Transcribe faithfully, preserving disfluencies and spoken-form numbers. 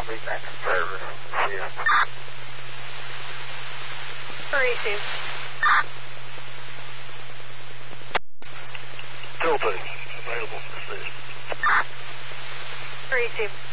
I'll be back in service. Yeah. Receive. Tilting, available for assist. Receive.